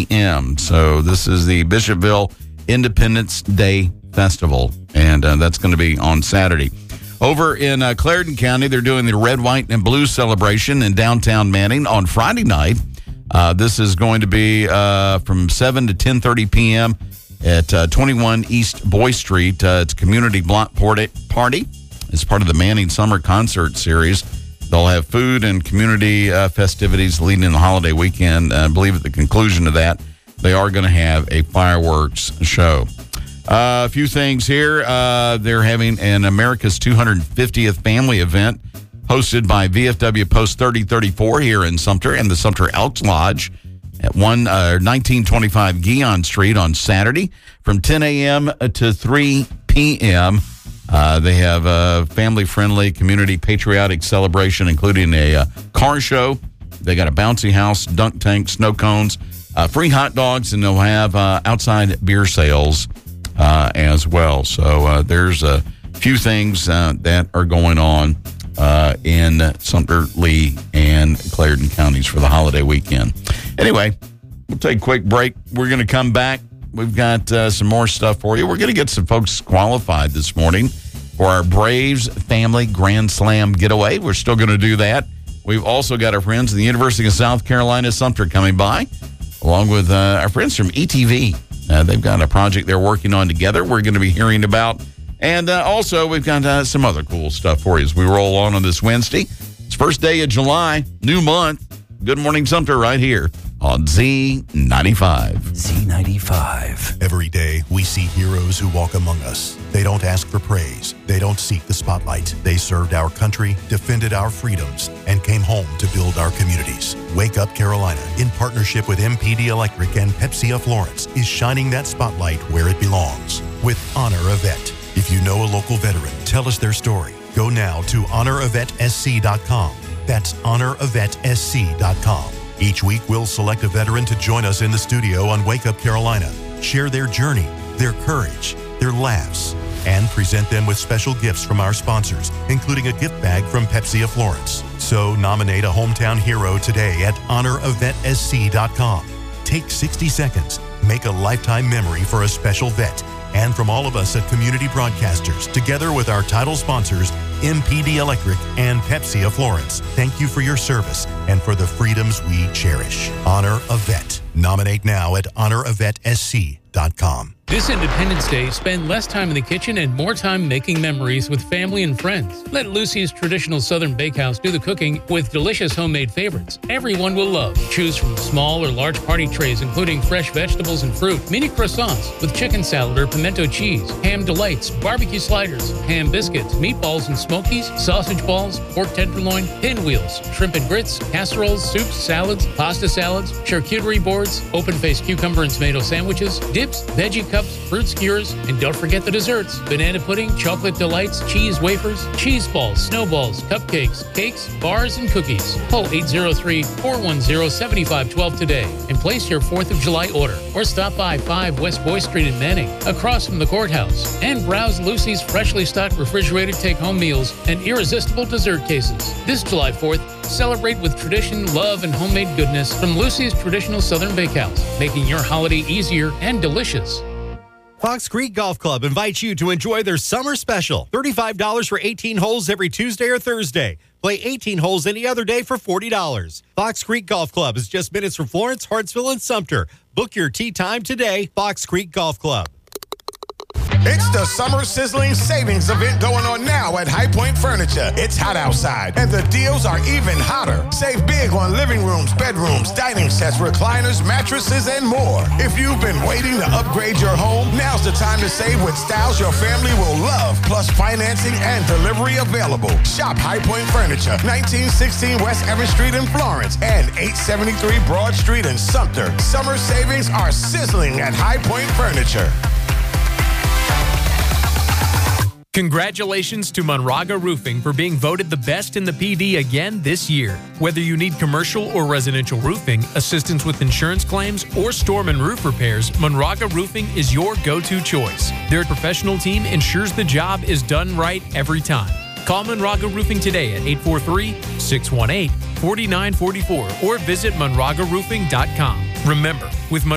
p.m. So this is the Bishopville Independence Day Festival, and that's going to be on Saturday. Over in Clarendon County, they're doing the Red, White, and Blue celebration in downtown Manning on Friday night. This is going to be from 7 to 10:30 p.m. at 21 East Boy Street. It's a community block party. It's part of the Manning Summer Concert Series. They'll have food and community festivities leading the holiday weekend. I believe at the conclusion of that, they are going to have a fireworks show. A few things here. They're having an America's 250th family event hosted by VFW Post 3034 here in Sumter and the Sumter Elks Lodge at 1925 Guion Street on Saturday from 10 a.m. to 3 p.m. They have a family-friendly, community patriotic celebration, including a car show. They got a bouncy house, dunk tank, snow cones, free hot dogs, and they'll have outside beer sales as well. So there's a few things that are going on in Sumter, Lee, and Clarendon counties for the holiday weekend. Anyway, we'll take a quick break. We're going to come back. We've got some more stuff for you. We're going to get some folks qualified this morning for our Braves Family Grand Slam getaway. We're still going to do that. We've also got our friends at the University of South Carolina, Sumter, coming by, along with our friends from ETV. They've got a project they're working on together we're going to be hearing about. And also, we've got some other cool stuff for you as we roll on this Wednesday. It's first day of July, new month. Good morning, Sumter, right here on Z95. Z95. Every day, we see heroes who walk among us. They don't ask for praise. They don't seek the spotlight. They served our country, defended our freedoms, and came home to build our communities. Wake Up Carolina, in partnership with MPD Electric and Pepsi of Florence, is shining that spotlight where it belongs with Honor a Vet. If you know a local veteran, tell us their story. Go now to honoravetsc.com. That's honoravetsc.com. Each week, we'll select a veteran to join us in the studio on Wake Up Carolina, share their journey, their courage, their laughs, and present them with special gifts from our sponsors, including a gift bag from Pepsi of Florence. So nominate a hometown hero today at honoravetsc.com. Take 60 seconds. Make a lifetime memory for a special vet. And from all of us at Community Broadcasters, together with our title sponsors, MPD Electric and Pepsi of Florence, thank you for your service and for the freedoms we cherish. Honor a Vet. Nominate now at honoravetsc.com. This Independence Day, spend less time in the kitchen and more time making memories with family and friends. Let Lucy's Traditional Southern Bakehouse do the cooking with delicious homemade favorites everyone will love. Choose from small or large party trays, including fresh vegetables and fruit, mini croissants with chicken salad or pimento cheese, ham delights, barbecue sliders, ham biscuits, meatballs and smokies, sausage balls, pork tenderloin, pinwheels, shrimp and grits, casseroles, soups, salads, pasta salads, charcuterie boards, open-faced cucumber and tomato sandwiches, dips, veggie cups, fruit skewers, and don't forget the desserts: banana pudding, chocolate delights, cheese wafers, cheese balls, snowballs, cupcakes, cakes, bars, and cookies. Call 803-410-7512 today and place your 4th of July order, or stop by 5 West Boy Street in Manning, across from the courthouse, and browse Lucy's freshly stocked refrigerated take-home meals and irresistible dessert cases. This July 4th, celebrate with tradition, love, and homemade goodness from Lucy's Traditional Southern Bakehouse, making your holiday easier and delicious. Fox Creek Golf Club invites you to enjoy their summer special. $35 for 18 holes every Tuesday or Thursday. Play 18 holes any other day for $40. Fox Creek Golf Club is just minutes from Florence, Hartsville, and Sumter. Book your tee time today, Fox Creek Golf Club. It's the Summer Sizzling Savings event going on now at High Point Furniture. It's hot outside, and the deals are even hotter. Save big on living rooms, bedrooms, dining sets, recliners, mattresses, and more. If you've been waiting to upgrade your home, now's the time to save with styles your family will love, plus financing and delivery available. Shop High Point Furniture, 1916 West Evans Street in Florence and 873 Broad Street in Sumter. Summer savings are sizzling at High Point Furniture. Congratulations to Monraga Roofing for being voted the best in the PD again this year. Whether you need commercial or residential roofing, assistance with insurance claims, or storm and roof repairs, Monraga Roofing is your go-to choice. Their professional team ensures the job is done right every time. Call Monraga Roofing today at 843-618-4944 or visit monragaroofing.com. Remember, with